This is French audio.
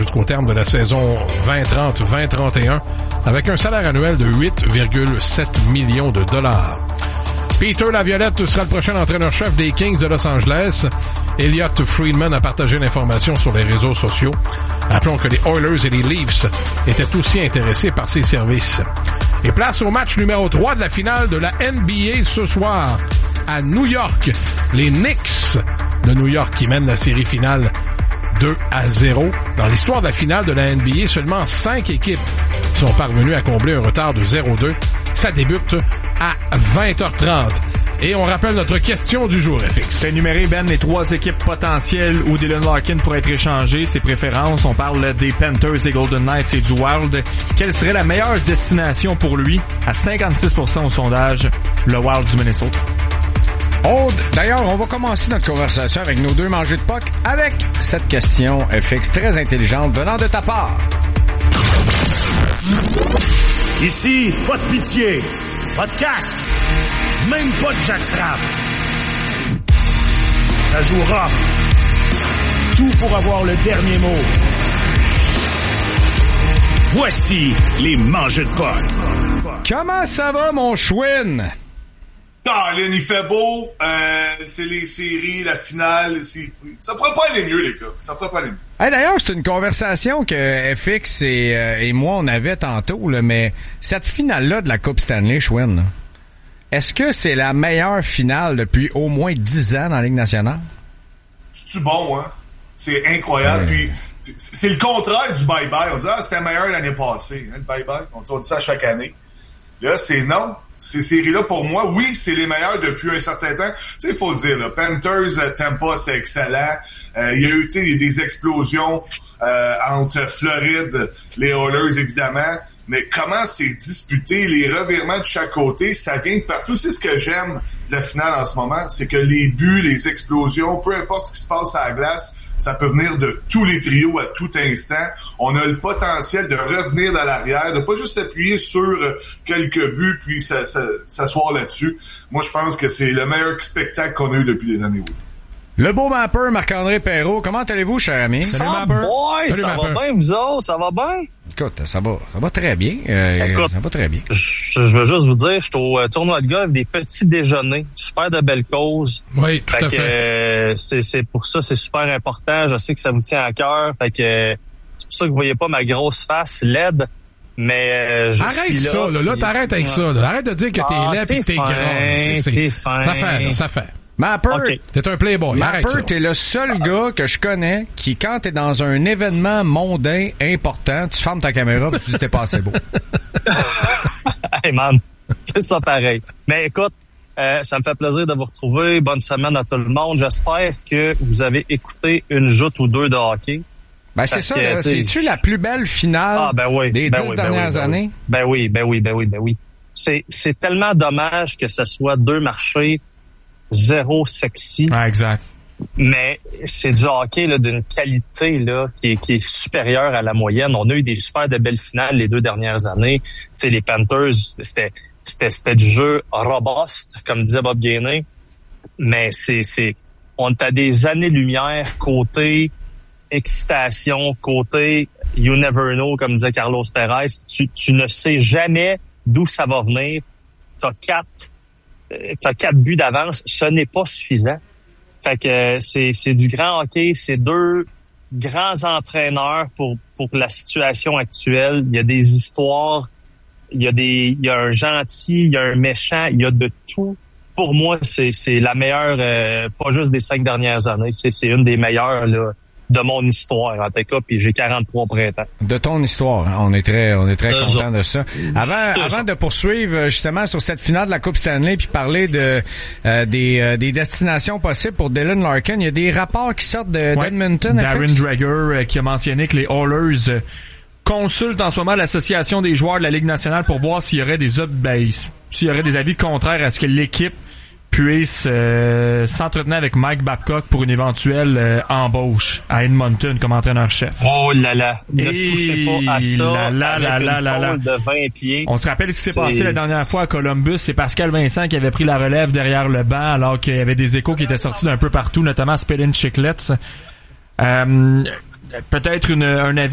jusqu'au terme de la saison 2030-2031 avec un salaire annuel de 8,7 millions de dollars. Peter Laviolette sera le prochain entraîneur-chef des Kings de Los Angeles. Elliot Friedman a partagé l'information sur les réseaux sociaux. Rappelons que les Oilers et les Leafs étaient aussi intéressés par ses services. Et place au match numéro 3 de la finale de la NBA ce soir à New York. Les Knicks de New York qui mènent la série finale 2-0. Dans l'histoire de la finale de la NBA, seulement 5 équipes sont parvenues à combler un retard de 0-2. Ça débute à 20h30. Et on rappelle notre question du jour, FX. C'est énuméré, Ben, les 3 équipes potentielles où Dylan Larkin pourrait être échangé, ses préférences. On parle des Panthers, des Golden Knights et du Wild. Quelle serait la meilleure destination pour lui? À 56% au sondage, le Wild du Minnesota. D'ailleurs, on va commencer notre conversation avec nos 2 mangés de puck avec cette question FX très intelligente venant de ta part. Ici, pas de pitié, pas de casque, même pas de jackstrap. Ça joue rough. Tout pour avoir le dernier mot. Voici les mangeux de puck. Comment ça va, mon chouine? Colin, il fait beau, c'est les séries, la finale, ça pourrait pas aller mieux, les gars. Ça pourrait pas aller mieux. Hey, d'ailleurs, c'est une conversation que FX et moi, on avait tantôt, là, mais cette finale-là de la Coupe Stanley, Chouin, est-ce que c'est la meilleure finale depuis au moins 10 ans dans la Ligue nationale? C'est-tu bon, hein? C'est incroyable, puis c'est le contraire du bye-bye. On dit, c'était meilleur l'année passée, hein, le bye-bye. On dit ça chaque année. Là, c'est non. Ces séries-là, pour moi, oui, c'est les meilleures depuis un certain temps. Tu sais, il faut le dire, là, Panthers, Tampa, c'était excellent. Il y a eu, tu sais, des explosions entre Floride, les Oilers, évidemment. Mais comment c'est disputé, les revirements de chaque côté, ça vient de partout. C'est ce que j'aime de la finale en ce moment, c'est que les buts, les explosions, peu importe ce qui se passe à la glace, ça peut venir de tous les trios à tout instant. On a le potentiel de revenir dans l'arrière, de pas juste s'appuyer sur quelques buts puis s'asseoir là-dessus. Moi, je pense que c'est le meilleur spectacle qu'on a eu depuis des années. Oui. Le beau Mapper, Marc-André Perrault, comment allez-vous, cher ami? Salut, Mapper. Boy, Salut, ça Mapper. va bien, vous autres? Ça va bien? Écoute, ça va très bien. Écoute, ça va très bien. Je veux juste vous dire, je suis au tournoi de golf des petits déjeuners. Super de belles causes. Oui, tout à fait. C'est pour ça, c'est super important. Je sais que ça vous tient à cœur. Fait que c'est pour ça que vous voyez pas ma grosse face laide. Mais arrête ça, là, t'arrêtes avec ça. Là. Arrête de dire que t'es laid et que t'es gras. T'es fin. Ça fait. Mapper, okay. T'es un playboy. Arrête ça. Mapper, t'es le seul gars que je connais qui, quand t'es dans un événement mondain important, tu fermes ta caméra et tu dis t'es pas assez beau. Hey man, c'est ça pareil. Mais écoute, ça me fait plaisir de vous retrouver. Bonne semaine à tout le monde. J'espère que vous avez écouté une joute ou deux de hockey. Ben c'est ça, là, c'est-tu la plus belle finale des 10 dernières années? Ben oui. C'est tellement dommage que ce soit 2 marchés zéro sexy. Ah, exact. Mais c'est du hockey là, d'une qualité là qui est supérieure à la moyenne. On a eu des super de belles finales les 2 dernières années. Tu sais, les Panthers, c'était du jeu robuste, comme disait Bob Gainey. Mais on est à des années-lumière côté excitation, côté you never know, comme disait Carlos Perez. Tu ne sais jamais d'où ça va venir. T'as 4 buts d'avance, ce n'est pas suffisant. Fait que c'est du grand hockey, c'est 2 grands entraîneurs pour la situation actuelle. Il y a des histoires, il y a un gentil, il y a un méchant, il y a de tout. Pour moi, c'est la meilleure, pas juste des 5 dernières années, c'est une des meilleures là de mon histoire en tout cas, puis j'ai 43 printemps. De ton histoire, hein? On est très content de ça. Avant de poursuivre justement sur cette finale de la Coupe Stanley puis parler de des destinations possibles pour Dylan Larkin, il y a des rapports qui sortent d'Edmonton. Darren Dreger qui a mentionné que les Oilers consultent en ce moment l'association des joueurs de la Ligue nationale pour voir s'il y aurait s'il y aurait des avis contraires à ce que l'équipe puisse s'entretenir avec Mike Babcock pour une éventuelle embauche à Edmonton comme entraîneur-chef. Oh là là, ne touchez pas à ça là. De 20 pieds. On se rappelle ce qui s'est passé la dernière fois à Columbus, c'est Pascal Vincent qui avait pris la relève derrière le banc alors qu'il y avait des échos qui étaient sortis d'un peu partout, notamment Spedin Chiclets. Peut-être un avis